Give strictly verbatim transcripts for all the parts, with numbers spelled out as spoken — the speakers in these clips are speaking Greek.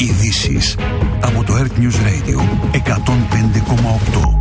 Ειδήσεις από το Earth News Radio εκατόν πέντε κόμμα οκτώ.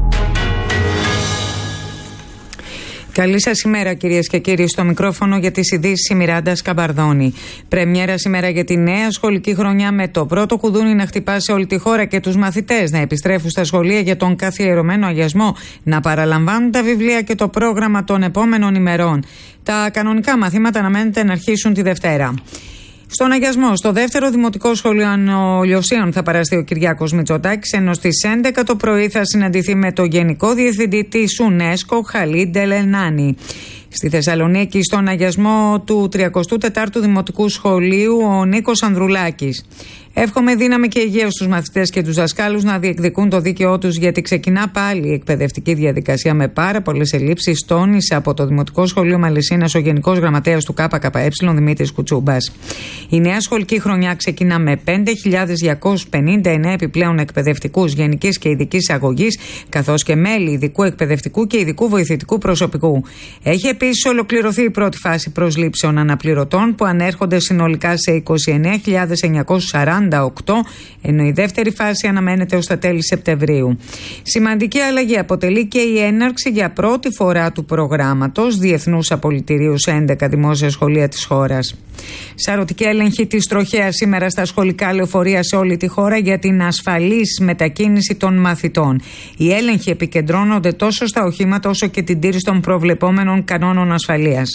Καλή σας ημέρα, κυρίες και κύριοι. Στο μικρόφωνο για τις ειδήσεις η Μιράντα Σκαμπαρδόνη. Πρεμιέρα σήμερα για τη νέα σχολική χρονιά, με το πρώτο κουδούνι να χτυπά σε όλη τη χώρα και τους μαθητές να επιστρέφουν στα σχολεία για τον καθιερωμένο αγιασμό, να παραλαμβάνουν τα βιβλία και το πρόγραμμα των επόμενων ημερών. Τα κανονικά μαθήματα αναμένεται να αρχίσουν τη Δευτέρα. Στον αγιασμό, στο δεύτερο δημοτικό σχολείο Ανολιοσίων θα παραστεί ο Κυριάκος Μητσοτάκης, ενώ στις έντεκα το πρωί θα συναντηθεί με τον Γενικό Διευθυντή της UNESCO, Χαλίντ Ελενάνη. Στη Θεσσαλονίκη, στον αγιασμό του τριακοστού τετάρτου Δημοτικού Σχολείου, ο Νίκος Ανδρουλάκης. Εύχομαι δύναμη και υγεία στους μαθητές και τους δασκάλους να διεκδικούν το δίκαιό τους, γιατί ξεκινά πάλι η εκπαιδευτική διαδικασία με πάρα πολλές ελλείψεις, τόνισε από το Δημοτικό Σχολείο Μαλισσίνας ο Γενικός Γραμματέας του ΚΚΕ, Δημήτρης Κουτσούμπας. Η νέα σχολική χρονιά ξεκινά με πέντε χιλιάδες διακόσιους πενήντα εννέα επιπλέον εκπαιδευτικούς γενικής και ειδικής αγωγής, καθώς και μέλη ειδικού εκπαιδευτικού και ειδικού βοηθητικού προσωπικού. Έχει επίσης ολοκληρωθεί η πρώτη φάση προσλήψεων αναπληρωτών, που ανέρχονται συνολικά σε είκοσι εννέα χιλιάδες εννιακόσιους σαράντα οκτώ, ενώ η δεύτερη φάση αναμένεται ως τα τέλη Σεπτεμβρίου. Σημαντική αλλαγή αποτελεί και η έναρξη για πρώτη φορά του προγράμματος διεθνούς απολυτηρίου σε έντεκα δημόσια σχολεία της χώρας. Σαρωτική έλεγχη της τροχέας σήμερα στα σχολικά λεωφορεία σε όλη τη χώρα για την ασφαλής μετακίνηση των μαθητών. Οι έλεγχοι επικεντρώνονται τόσο στα οχήματα όσο και την τήρηση των προβλεπόμενων κανόνων ασφαλείας.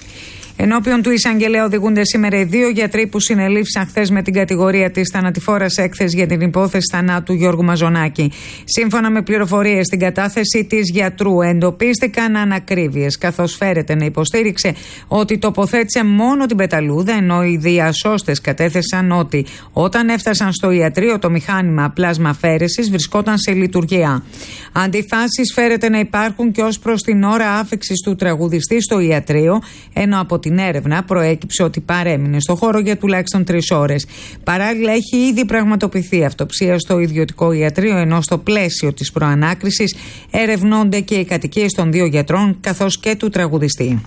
Ενώπιον του εισαγγελέα οδηγούνται σήμερα οι δύο γιατροί που συνελήφθησαν χθες με την κατηγορία της θανατηφόρας έκθεσης για την υπόθεση θανάτου Γιώργου Μαζονάκη. Σύμφωνα με πληροφορίες στην κατάθεση της γιατρού, εντοπίστηκαν ανακρίβειες, καθώς φέρεται να υποστήριξε ότι τοποθέτησε μόνο την πεταλούδα, ενώ οι διασώστες κατέθεσαν ότι όταν έφτασαν στο ιατρείο το μηχάνημα πλάσμα αφαίρεσης βρισκόταν σε λειτουργία. Αντιφάσεις φέρεται να υπάρχουν και ως προς την ώρα άφηξης του τραγουδιστή στο ιατρείο, ενώ από την έρευνα προέκυψε ότι παρέμεινε στο χώρο για τουλάχιστον τρεις ώρες. Παράλληλα, έχει ήδη πραγματοποιηθεί αυτοψία στο ιδιωτικό ιατρείο, ενώ στο πλαίσιο της προανάκρισης ερευνώνται και οι κατοικίες των δύο γιατρών καθώς και του τραγουδιστή.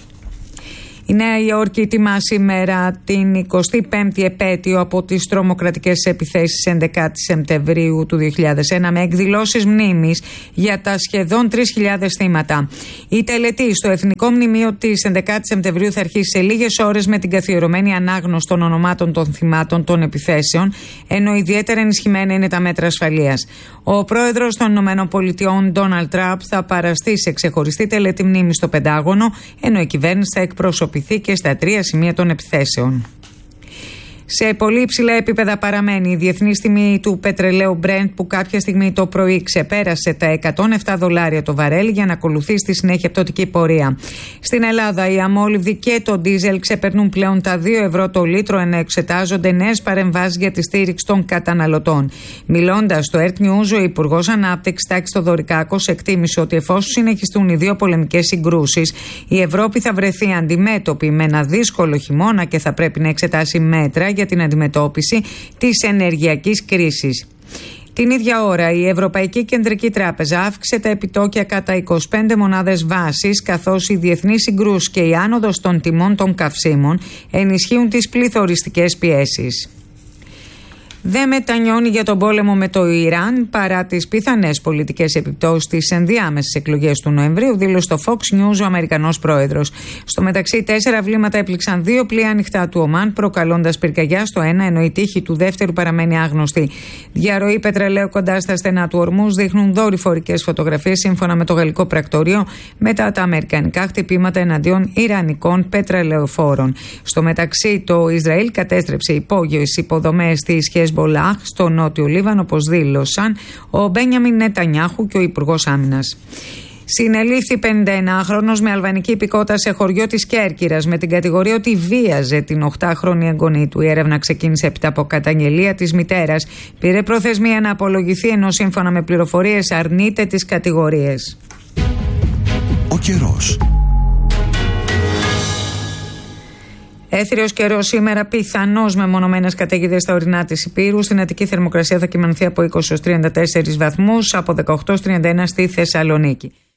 Η Νέα Υόρκη τιμά σήμερα την εικοστή πέμπτη επέτειο από τις τρομοκρατικές επιθέσεις έντεκα Σεπτεμβρίου του δύο χιλιάδες ένα, με εκδηλώσεις μνήμης για τα σχεδόν τρεις χιλιάδες θύματα. Η τελετή στο Εθνικό Μνημείο της έντεκα Σεπτεμβρίου θα αρχίσει σε λίγες ώρες με την καθιερωμένη ανάγνωση των ονομάτων των θυμάτων των επιθέσεων, ενώ ιδιαίτερα ενισχυμένα είναι τα μέτρα ασφαλείας. Ο πρόεδρος των ΗΠΑ, Ντόναλντ Τραμπ, θα παραστεί σε ξεχωριστή τελετή μνήμης στο Πεντάγωνο, ενώ η κυβέρνηση θα εκπροσωπηθεί και στα τρία σημεία των επιθέσεων. Σε πολύ υψηλά επίπεδα παραμένει η διεθνής τιμή του πετρελαίου Brent, που κάποια στιγμή το πρωί ξεπέρασε τα εκατόν επτά δολάρια το βαρέλι για να ακολουθεί στη συνέχεια πτωτική πορεία. Στην Ελλάδα η αμόλυβδη και το ντίζελ ξεπερνούν πλέον τα δύο ευρώ το λίτρο, ενώ εξετάζονται νέες παρεμβάσεις για τη στήριξη των καταναλωτών. Μιλώντας στο Earth News, ο Υπουργός Ανάπτυξης Τάκης Θοδωρικάκος εκτίμησε ότι εφόσον συνεχιστούν οι δύο πολεμικές συγκρούσεις, η Ευρώπη θα βρεθεί αντιμέτωπη με ένα δύσκολο χειμώνα και θα πρέπει να εξετάσει μέτρα για την αντιμετώπιση της ενεργειακής κρίσης. Την ίδια ώρα, η Ευρωπαϊκή Κεντρική Τράπεζα αύξησε τα επιτόκια κατά είκοσι πέντε μονάδες βάσης, καθώς οι διεθνείς συγκρούσεις και η άνοδος των τιμών των καυσίμων ενισχύουν τις πληθωριστικές πιέσεις. Δεν μετανιώνει για τον πόλεμο με το Ιράν παρά τις πιθανές πολιτικές επιπτώσεις στις ενδιάμεσες εκλογές του Νοεμβρίου, δήλωσε στο Fox News ο Αμερικανός πρόεδρος. Στο μεταξύ, τέσσερα βλήματα έπληξαν δύο πλοία ανοιχτά του Ομάν, προκαλώντας πυρκαγιά στο ένα, ενώ η τύχη του δεύτερου παραμένει άγνωστη. Διαρροή πετρελαίου κοντά στα στενά του Ορμούζ δείχνουν δορυφορικές φωτογραφίες, σύμφωνα με το γαλλικό πρακτορείο, μετά τα αμερικανικά χτυπήματα εναντίον ιρανικών πετρελαιοφόρων. Στο μεταξύ, το Ισραήλ κατέστρεψε υπόγειες υποδομές της Χεσμπολάχ στο νότιο Λίβανο, όπως δήλωσαν ο Μπένιαμιν Νετανιάχου και ο Υπουργός Άμυνας. Συνελήφθη πενηνταενάχρονος με αλβανική υπηκότητα σε χωριό της Κέρκυρας με την κατηγορία ότι βίαζε την οκτάχρονη εγγονή του. Η έρευνα ξεκίνησε έπειτα από καταγγελία της μητέρας. Πήρε προθεσμία να απολογηθεί, ενώ σύμφωνα με πληροφορίες αρνείται τις κατηγορίες. Ο καιρός. Έθριος καιρός σήμερα, πιθανώς με μονομένες καταιγίδες στα ορεινά της Υπήρου. Στην Αττική θερμοκρασία θα κυμανθεί από είκοσι έως τριάντα τέσσερις βαθμούς, από δεκαοκτώ έως τριάντα ένα στη Θεσσαλονίκη.